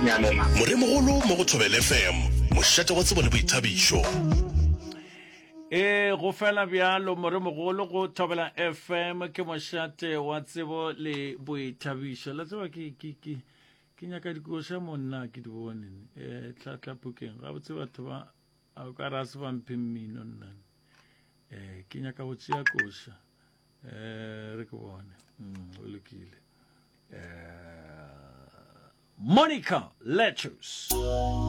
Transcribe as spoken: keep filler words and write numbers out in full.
moremogolo mo go Thobela F M mošate wa tsebo le boithabišo. E go fela bjalo moremogolo go Thobela F M ke mošate wa tsebo le boithabišo. La tseba ke ke ke ke nyaka dikoša monna ke di bone eh tla tla pukeng ga botse batho ba a ka ra se ba mphe mmino nna eh ke nyaka go tšea koša eh re ke bone o lekile eh Monica Lettuce.